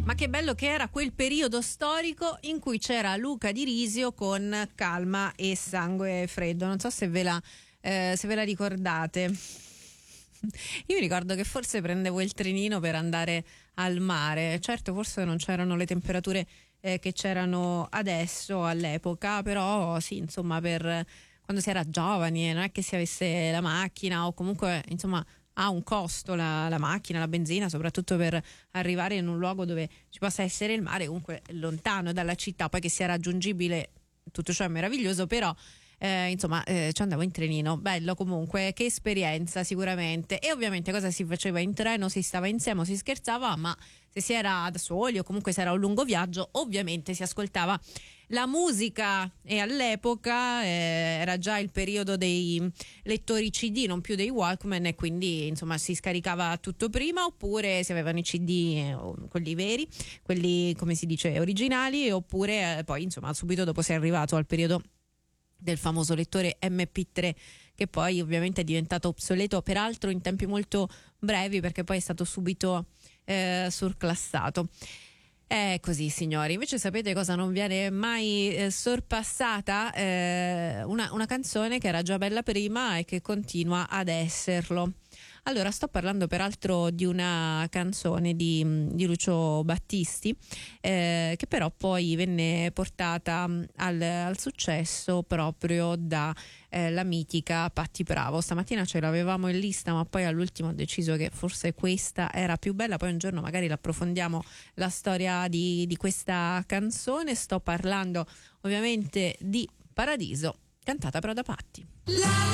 Ma che bello che era quel periodo storico in cui c'era Luca Di Risio con Calma e Sangue Freddo. Non so se ve la ricordate. Io mi ricordo che forse prendevo il trenino per andare al mare. Certo, forse non c'erano le temperature che c'erano adesso all'epoca, però sì, insomma, per quando si era giovani, non è che si avesse la macchina o comunque, insomma, ha un costo la macchina, la benzina, soprattutto per arrivare in un luogo dove ci possa essere il mare, comunque lontano dalla città, poi che sia raggiungibile, tutto ciò è meraviglioso, però insomma ci andavo in trenino, bello comunque, che esperienza sicuramente. E ovviamente cosa si faceva in treno? Si stava insieme o si scherzava, ma se si era da soli o comunque se era un lungo viaggio ovviamente si ascoltava la musica. E all'epoca era già il periodo dei lettori CD, non più dei Walkman, e quindi insomma si scaricava tutto prima, oppure si avevano i CD quelli veri, quelli come si dice originali, oppure poi insomma subito dopo si è arrivato al periodo del famoso lettore MP3, che poi ovviamente è diventato obsoleto, peraltro in tempi molto brevi, perché poi è stato subito surclassato. È così, signori. Invece sapete cosa non viene mai sorpassata? Una canzone che era già bella prima e che continua ad esserlo. Allora, sto parlando peraltro di una canzone di Lucio Battisti, che però poi venne portata al successo proprio da la mitica Patti Bravo. Stamattina ce l'avevamo in lista, ma poi all'ultimo ho deciso che forse questa era più bella. Poi un giorno magari l'approfondiamo la storia di questa canzone. Sto parlando ovviamente di Paradiso, cantata però da Patti.